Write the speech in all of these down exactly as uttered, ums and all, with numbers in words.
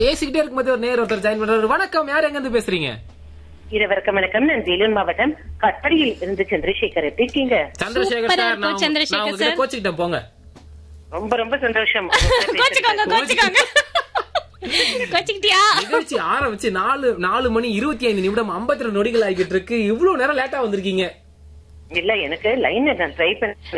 பேசிக்கிட்டே இருக்கும்போது ஒரு நேர் ஒருத்தர் ஜாயின் பண்றாரு. வணக்கம், யார் எங்க இருந்து பேசுறீங்க? இரவருக்கம் வணக்கம். நான் வேலூர் மாவட்டம் கட்டடியில் இருந்து சந்திரசேகர். எப்படி இருக்கீங்க? சந்திரசேகர் சார், நான் உங்ககிட்ட கோச்சிக்கிட்டேன் போங்க. ரொம்ப ரொம்ப சந்தோஷம். கோச்சிக்காங்க கோச்சிக்காங்க கோச்சிக்கிட்டியா? நிகழ்ச்சி ஆரம்பிச்சு நாலு நாலு மணி இருபத்தி ஐந்து நிமிடம் ஐம்பத்தி ரெண்டு நொடிகள் ஆகிட்டு இருக்கு. இவ்வளவு நேரம் லேட்டா வந்திருக்கீங்க. இல்ல, எனக்கு லைன் நான் ட்ரை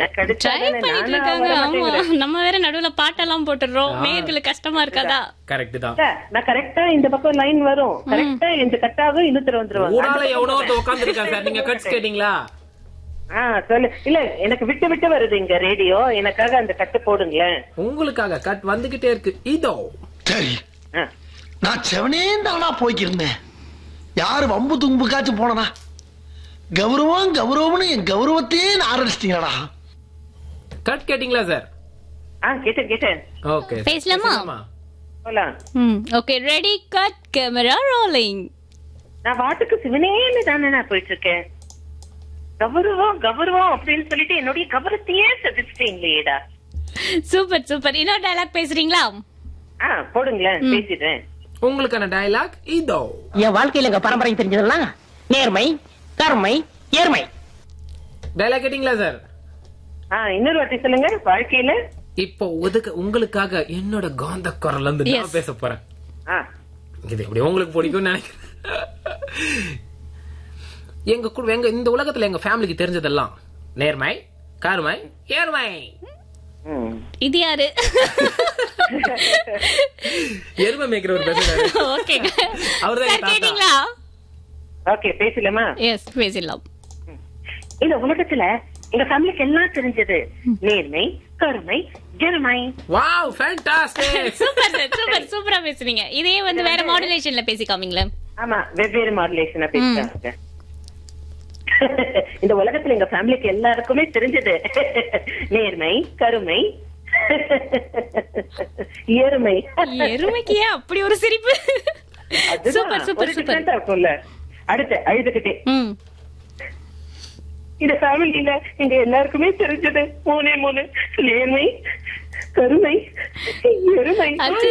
பண்ணேன். நம்ம வேற நடுவுல பாட்டெல்லாம் போட்டுறோம். நேயர்களுக்கு கஷ்டமா இருக்காதா? கரெக்ட் தான். நான் கரெக்டா இந்த பக்கம் லைன் வரும், கரெக்டா இந்த கட்டாக இன்னொருத்தர் வந்துருவாங்க. ஊரால எவனோ உட்கார்ந்து இருக்கா சார். நீங்க கட்ஸ் கேட்டீங்களா? ஆஹ் சொல்லு. இல்ல, எனக்கு விட்டு விட்டு வருது இங்க ரேடியோ. எனக்காக அந்த கட்டு போடுங்களேன். உங்களுக்காக கட் வந்துகிட்டே இருக்கு. இதோ சரி, நான் செவனே தானா போய்க்கிருந்தேன். யாரு வம்பு தும்புக்காச்சும் போனனா? கௌரவம் கௌரவம்னு என் கௌரவத்தையே ஆரம்பிச்சிட்டீங்களா? கட் கேட்டீங்களா சார்? ஆ கேட்டேன் கேட்டேன். ஓகே, பேசலாமா? போலாம். ம் okay, ready, cut, camera rolling. நான் வாட்டுக்கு சிவனேன்னு தானே நான் போயிட்டு இருக்கேன். கௌரவம் கௌரவம் அப்படின்னு சொல்லிட்டு என்னுடைய கௌரவத்தையே சதிச்சிட்டீங்களேடா. Super super. இன்னொரு டயலாக் பேசுறீங்களா? ஆ போடுங்களேன், பேசிடுறேன். உங்களுக்கான டயலாக் இதோ. என் வாழ்க்கையில எங்க பரம்பரை தெரிஞ்சதெல்லாம் நேர்மை, கருமை, ஏர்மை. டயலாக் கேட்டீங்களா சார்? ஆ இன்னொரு வாட்டி சொல்லுங்க. வாழ்க்கையில இப்போ ஒதுக்க உங்களுக்காக என்னோட காந்த குரல் வந்து நான் பேச போறேன். இது எப்படி உங்களுக்கு பிடிக்கும் நினைக்கிறேன். எங்க எங்க இந்த உலகத்துல எங்க ஃபேமிலிக்கு தெரிஞ்சதெல்லாம் நேர்மை, கருமை, ஏர்மை. இது யாரு? எருமை மேய்க்கிறவர் பேசுறாரு. ஓகே, அவர்தான் கேட்டீங்களா? ஓகே, பேசலாமா? எஸ், பேசலாம். இந்த உலகத்துல எங்க ஃபேமிலிக்கு எல்லாம் தெரிஞ்சது நேர்மை, கருமை, ஜெர்மை. Wow, fantastic. Super sir, super சூப்பரா பேசுறீங்க. இதே வந்து வேற மாடுலேஷன்ல பேசி காமிங்களே. ஆமா, வெவ்வேறு மாடுலேஷனா பேசுறாங்க. இந்த உலகத்துல எங்க ஃபேமிலிக்கு எல்லாருக்குமே தெரிஞ்சது நேர்மை, கருமை, எருமை. எருமைக்கு ஏன் அப்படி ஒரு சிரிப்பு? Super super super. அடுத்து அழுதுகிட்டே, இந்த ஃபேமிலியில எங்க எல்லாருக்குமே தெரிஞ்சது மூணே மூணு, நேர்மை, கருமை, எருமை.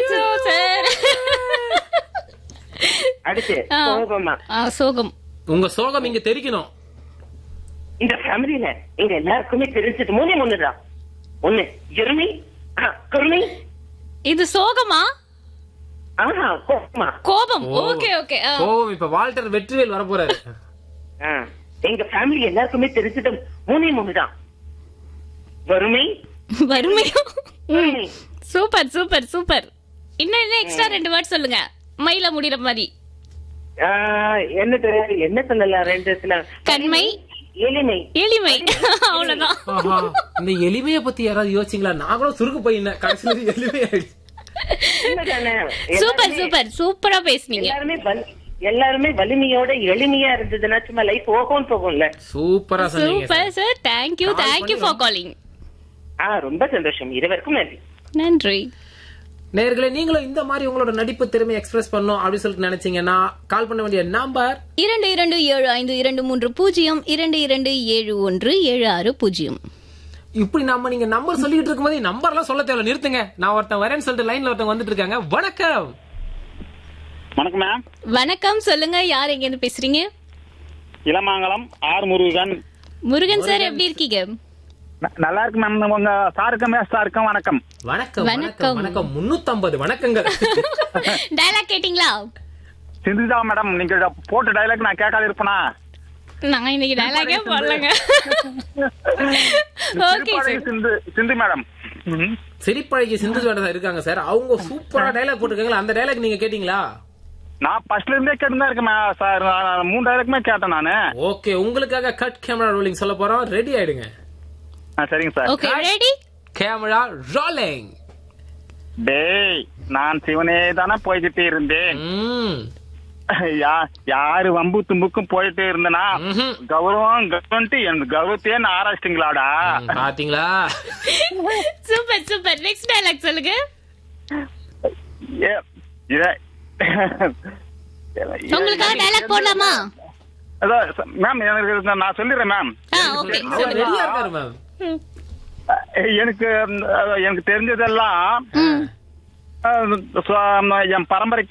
அடுத்து சோகமா. சோகம். உங்க சோகம் இங்க தெரிக்கணும். இந்த ஃபேமிலியில எங்க எல்லாருக்குமே தெரிஞ்சது மூணே மூணுதான். ஒண்ணு எருமை, கருமை. இது சோகமா? ஆஹா, கோபமா. கோபம். Okay okay. கோபம். இப்ப வால்டர் வெற்றிவேல் வர போறாரு. எங்க ஃபேமிலி எல்லாருக்குமே தெரிஞ்சது மூணே மூணுதான். வறுமை. வறுமையும். Super super super. இன்னும் இன்னும் எக்ஸ்ட்ரா ரெண்டு வேர்ட் சொல்லுங்க, மயில முடிகிற மாதிரி. என்ன தெரியாது, என்ன சொல்லலாம்? ரெண்டு கண்மை, எளிமை. எளிமை. அவ்வளவுதான். இந்த எளிமைய பத்தி யாராவது யோசிங்களா? நான் கூட சுருக்கு போயினேன், கடைசியில எளிமை ஆயிடுச்சு. சூப்பர் சூப்பர், சூப்பரா பேசுனீங்க. எல்லாருமே எல்லாருமே வலிமையோட எளிமையா இருந்ததுன்னா சும்மா லைஃப் போகும் போகும்ல. சூப்பரா சொன்னீங்க. Super sir, thank you thank you for calling. ஆ ரொம்ப சந்தோஷம். இருவருக்கும் நன்றி. நன்றி. நேயர்களே, நீங்களும் இந்த மாதிரி உங்களோட நடிப்பு திறமை எக்ஸ்பிரஸ் பண்ணணும் அப்படின்னு சொல்லிட்டு நினைச்சீங்கன்னா கால் பண்ண வேண்டிய நம்பர் இரண்டு இரண்டு ஏழு ஐந்து இரண்டு மூன்று பூஜ்ஜியம் இரண்டு இரண்டு ஏழு ஒன்று ஏழு ஆறு பூஜ்ஜியம். இப்படி நம்ம நீங்க நம்பர் சொல்லிட்டு இருக்கும் போது நம்பர் எல்லாம் சொல்ல தேவை, நிறுத்துங்க. நான் ஒருத்தன் வரேன்னு சொல்லிட்டு லைன்ல ஒருத்தவங்க வந்துட்டு இருக்காங்க. வணக்கம். வணக்கம் மேம். வணக்கம், சொல்லுங்க, யார் எங்க இருந்து பேசுறீங்க? இளமாங்கலம் ஆர் முருகன். முருகன் சார், எப்படி இருக்கீங்க? நல்லா இருக்கு மேம். உங்க சாருக்கும் சாருக்கும் வணக்கம். வணக்கம் வணக்கம் வணக்கம். முன்னூத்தி ஐம்பது வணக்கங்கள். டயலாக் கேட்டீங்களா? சிந்துதா மேடம், நீங்க போட்ட டயலாக் நான் கேட்காத இருப்பேனா? நான் இன்னைக்கு டயலாகே போடலங்க. Okay sir. சிந்து சிந்து மேடம், சிரிப்பழகி சிந்து மேடம் இருக்காங்க சார். அவங்க சூப்பரா டயலாக் போட்டுருக்காங்க. அந்த டயலாக் நீங்க கேட்டீங்களா? நான் ஃபர்ஸ்ட்ல இருந்தே கேட்டுதான் இருக்கேன் சார். மூணு டயலாக்குமே கேட்டேன் நானு. ஓகே, உங்களுக்காக கட் கேமரா ரோலிங் சொல்ல போறோம். ரெடி ஆயிடுங்க. சரிங்க sir. Okay, ready, camera rolling. டேய், நான் சிவனே தானே போய்கிட்டே இருந்தேன். யாரு வம்பு தும்புக்கும் போயிட்டு இருந்தனா கௌரவம் கவர்மெண்ட் என் கௌரவத்தையே ஆராய்ச்சிட்டீங்களாடா? பாத்தீங்களா? Super super. நெக்ஸ்ட் டயலாக் சொல்லுங்க. உங்களுக்காக டயலாக் போடலாமா? மேம் எனக்கு நான் சொல்லிடுறேன் மேம். எனக்கு எனக்கு தெரிஞ்சதெல்லாம் அஹ், சொ- என் பரம்பரைக்கு